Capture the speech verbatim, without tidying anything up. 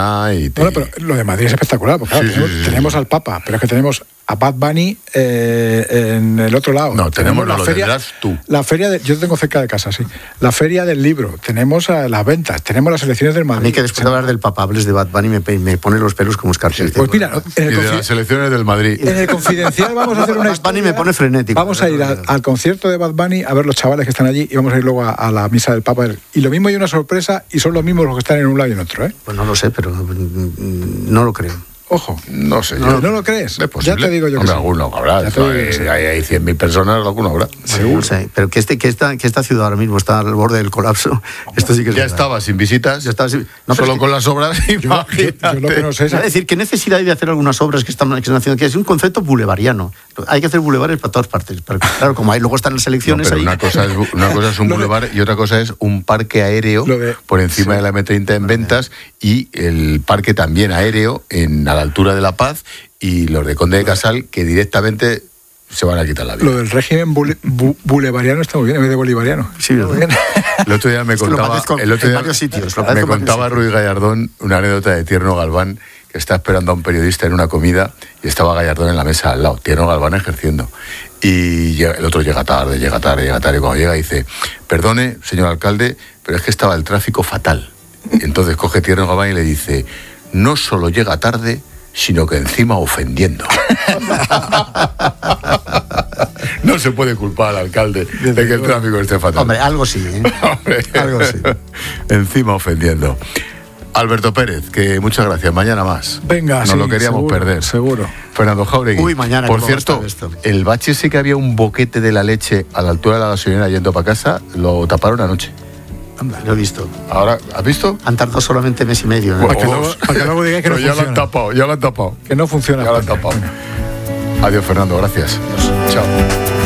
Barcelona y... Bueno, pero lo de Madrid es espectacular, porque claro, Sí, tenemos, sí, sí, tenemos sí. al Papa, pero es que tenemos a Bad Bunny eh, en el otro lado. No, tenemos, no, la lo feria, tendrás tú. La feria de, yo tengo cerca de casa, sí. La feria del libro, tenemos a las ventas, tenemos las elecciones del A Madrid. mí que después de hablar del Papa hables de Bad Bunny me, me pone los pelos como escarpias. Pues mira, en Y el, de confi- las selecciones del Madrid. en el Confidencial vamos a hacer una Bad historia. Bunny me pone frenético. Vamos a ir a- al concierto de Bad Bunny a ver los chavales que están allí y vamos a ir luego a, a la misa del Papa. Y lo mismo hay una sorpresa y son los mismos los que están en un lado y en otro, ¿eh? Pues no lo sé, pero mm, no lo creo. Ojo. No sé. ¿No, yo- ¿no lo crees? Es posible. Ya te digo yo que Hombre, sí. alguno habrá. Ya te digo que Hay, sí. hay, hay cien mil personas, alguno habrá. Seguro. No sé, pero que, este, que, esta, que esta ciudad ahora mismo está al borde del colapso, esto sí que es Ya verdad. estaba sin visitas, Ya estaba sin- no, pero solo es que- con las obras, Yo, yo- imagínate. yo lo que no sé es... Es decir, ¿qué necesidad hay de hacer algunas obras que están, que están haciendo? Que es un concepto bolivariano. Hay que hacer bulevares para todas partes. Pero claro, como hay, luego están las No, elecciones pero ahí. una cosa, es, una cosa es un Lo de- bulevar y otra cosa es un parque aéreo Lo de- por encima sí. de la eme treinta en Ventas y el parque también aéreo en, a la altura de La Paz y los de Conde de Casal que directamente se van a quitar la vida. Lo del régimen bule- bu- bolivariano está muy bien, en vez de bolivariano. Sí, Muy ¿verdad? bien. El otro día me Es que lo contaba, padezco el otro en día varios sitios, lo me padezco en varios contaba sitios. Ruiz Gallardón una anécdota de Tierno Galván que está esperando a un periodista en una comida y estaba Gallardón en la mesa al lado, Tierno Galván ejerciendo. Y llega- el otro llega tarde, llega tarde, llega tarde. Y cuando llega dice, perdone, señor alcalde, pero es que estaba el tráfico fatal. Y entonces coge Tierno Galván y le dice, no solo llega tarde, sino que encima ofendiendo. No se puede culpar al alcalde de que el tráfico esté fatal. Hombre, algo sí, ¿eh? Hombre. Algo sí. Encima ofendiendo. Alberto Pérez, que muchas gracias. Mañana más. Venga, Nos sí, lo queríamos seguro, perder. seguro. Fernando Jáuregui. Uy, mañana, Por ¿cómo va a cierto, estar esto? el bache ese que había un boquete de la leche a la altura de la gasolinera yendo para casa, lo taparon anoche. Anda, lo he visto. Ahora, ¿has visto? Han tardado solamente mes y medio. ¿eh? Bueno, Para que dos. luego- para que luego digáis que no Pero ya lo han funciona. tapado, ya lo han tapado. Que no funciona. Ya lo han tapado. Adiós, Fernando, gracias. Chao.